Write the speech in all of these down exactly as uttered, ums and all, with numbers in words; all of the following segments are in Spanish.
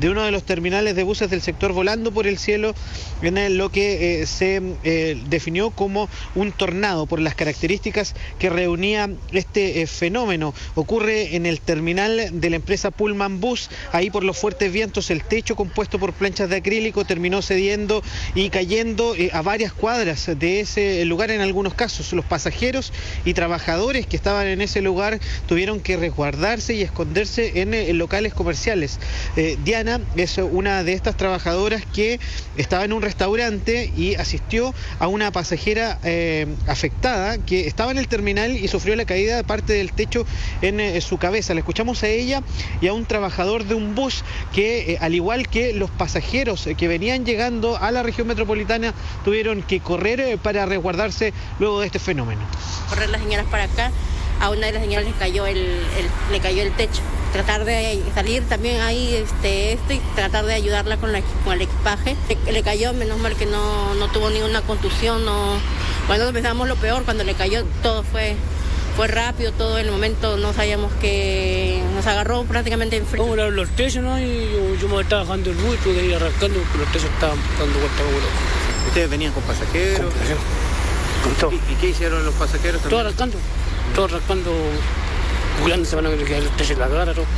de uno de los terminales de buses del sector volando por el cielo en lo que eh, se eh, definió como un tornado por las características que reunía este eh, fenómeno. Ocurre en el terminal de la empresa Pullman Bus, ahí por los fuertes vientos el techo compuesto por planchas de acrílico terminó cediendo y cayendo eh, a varias cuadras de ese lugar en algunos casos. Los pasajeros y trabajadores que estaban en ese lugar tuvieron que resguardarse y esconderse en, en locales comerciales. Eh, Diana es una de estas trabajadoras que estaba en un restaurante y asistió a una pasajera eh, afectada que estaba en el terminal y sufrió la caída de parte del techo en eh, su cabeza. Le escuchamos a ella y a un trabajador de un bus que, eh, al igual que los pasajeros eh, que venían llegando a la región metropolitana, tuvieron que correr eh, para resguardarse luego de este fenómeno. Correr las señoras para acá, a una de las señoras le cayó el, el, le cayó el techo. Tratar de salir también ahí este, esto y tratar de ayudarla con, la, con el equipaje. Le, le cayó, menos mal que no, no tuvo ninguna contusión. No, cuando pensamos lo peor, cuando le cayó todo fue, fue rápido, todo en el momento no sabíamos que nos agarró prácticamente en frío. Vamos a los techos, ¿no? Y yo, yo me estaba bajando el bus y tuve que ir arrancando porque los techos estaban dando vueltas como locos. ¿Ustedes venían con pasajeros? Con pasajeros. Con todo. ¿Y, ¿Y qué hicieron los pasajeros también? Todo arrancando, todo arrancando. Se van a quedar el techo en la cara, todo.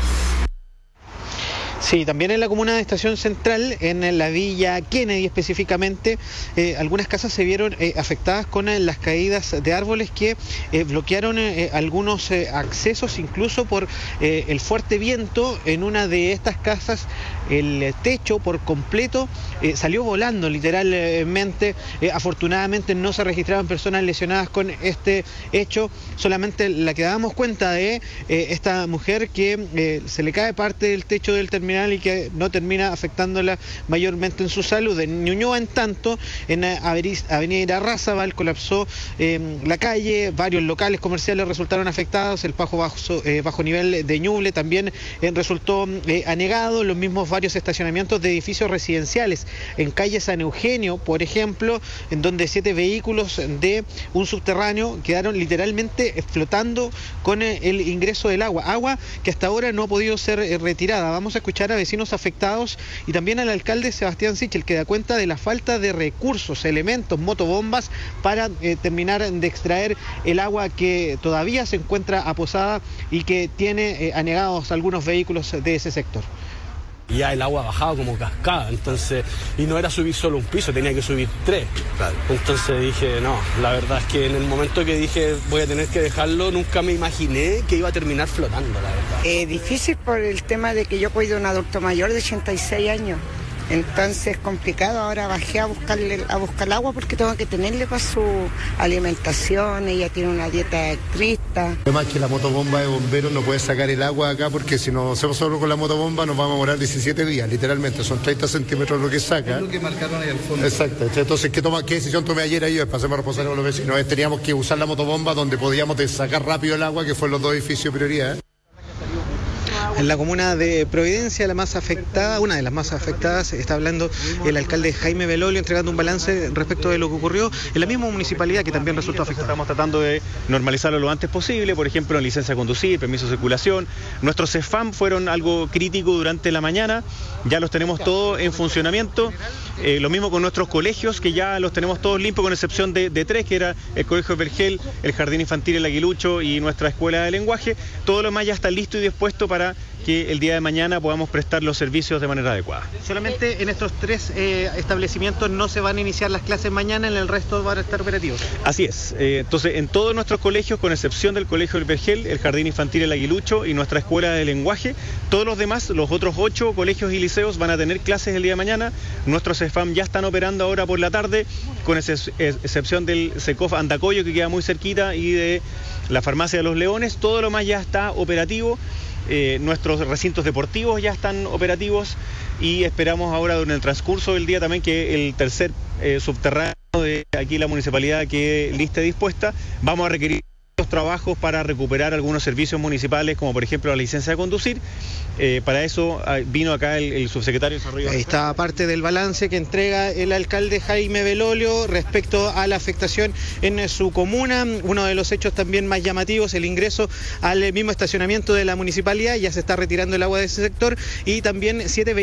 Sí, también en la comuna de Estación Central, en la Villa Kennedy específicamente, eh, algunas casas se vieron eh, afectadas con eh, las caídas de árboles que eh, bloquearon eh, algunos eh, accesos, incluso por eh, el fuerte viento. En una de estas casas el techo por completo eh, salió volando literalmente. Eh, afortunadamente no se registraban personas lesionadas con este hecho, solamente la que dábamos cuenta de eh, esta mujer que eh, se le cae parte del techo del terminal y que no termina afectándola mayormente en su salud. En Ñuñoa, en tanto, en Avenida Irarrázaval colapsó eh, la calle, varios locales comerciales resultaron afectados, el bajo, bajo, eh, bajo nivel de Ñuble también eh, resultó eh, anegado, los mismos varios estacionamientos de edificios residenciales en calle San Eugenio, por ejemplo, en donde siete vehículos de un subterráneo quedaron literalmente flotando con eh, el ingreso del agua, agua que hasta ahora no ha podido ser eh, retirada. Vamos a escuchar a vecinos afectados y también al alcalde Sebastián Sichel, que da cuenta de la falta de recursos, elementos, motobombas para eh, terminar de extraer el agua que todavía se encuentra aposada y que tiene eh, anegados algunos vehículos de ese sector. Y ya el agua bajaba como cascada, entonces, y no era subir solo un piso, tenía que subir tres. Claro. Entonces dije, no, la verdad es que en el momento que dije voy a tener que dejarlo, nunca me imaginé que iba a terminar flotando, la verdad. Eh, difícil por el tema de que yo cuido a un adulto mayor de ochenta y seis años. Entonces complicado, ahora bajé a buscarle a buscar agua porque tengo que tenerle para su alimentación, ella tiene una dieta estricta. Además que la motobomba de bomberos no puede sacar el agua acá porque si nos hacemos solo con la motobomba nos vamos a demorar diecisiete días, literalmente, son treinta centímetros lo que saca. Es lo que marcaron ahí al fondo. Exacto, entonces ¿qué, toma, qué decisión tomé ayer ahí? Para hacerme responsable con los vecinos, teníamos que usar la motobomba donde podíamos sacar rápido el agua, que fue los dos edificios de prioridad. En la comuna de Providencia, la más afectada, una de las más afectadas, está hablando el alcalde Jaime Belolio, entregando un balance respecto de lo que ocurrió en la misma municipalidad que también resultó afectada. Estamos tratando de normalizarlo lo antes posible, por ejemplo, en licencia de conducir, permiso de circulación. Nuestros CEFAM fueron algo crítico durante la mañana, ya los tenemos todos en funcionamiento. Eh, lo mismo con nuestros colegios, que ya los tenemos todos limpios, con excepción de, de tres, que era el Colegio Vergel, el Jardín Infantil El Aguilucho y nuestra Escuela de Lenguaje. Todo lo demás ya está listo y dispuesto para que el día de mañana podamos prestar los servicios de manera adecuada. Solamente en estos tres eh, establecimientos no se van a iniciar las clases mañana, en el resto van a estar operativos. Así es. Eh, entonces, en todos nuestros colegios, con excepción del Colegio El Vergel, el Jardín Infantil El Aguilucho y nuestra Escuela de Lenguaje, todos los demás, los otros ocho colegios y liceos van a tener clases el día de mañana. Nuestros CEFAM ya están operando ahora por la tarde, con ex excepción del SECOF Andacoyo, que queda muy cerquita, y de la Farmacia de los Leones. Todo lo más ya está operativo. Eh, nuestros recintos deportivos ya están operativos y esperamos ahora en el transcurso del día también que el tercer eh, subterráneo de aquí la municipalidad quede lista y dispuesta. Vamos a requerir los trabajos para recuperar algunos servicios municipales, como por ejemplo la licencia de conducir. Eh, para eso vino acá el, el subsecretario de Desarrollo. Ahí está parte del balance que entrega el alcalde Jaime Belolio respecto a la afectación en su comuna. Uno de los hechos también más llamativos, el ingreso al mismo estacionamiento de la municipalidad, ya se está retirando el agua de ese sector, y también siete